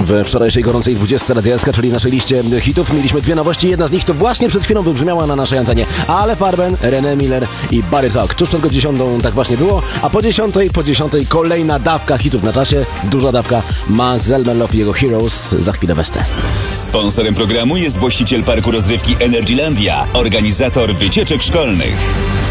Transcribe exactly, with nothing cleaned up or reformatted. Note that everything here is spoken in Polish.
W wczorajszej gorącej dwudziestce Radia S K, czyli naszej liście hitów, mieliśmy dwie nowości. Jedna z nich to właśnie przed chwilą wybrzmiała na naszej antenie. Ale Farben, René Miller i Barry Talk. Tuż przed dziesiątą tak właśnie było, a po dziesiątej, po dziesiątej kolejna dawka hitów na czasie. Duża dawka. Mazel Melow i jego Heroes. Za chwilę Western. Sponsorem programu jest właściciel parku rozrywki Energylandia, organizator wycieczek szkolnych.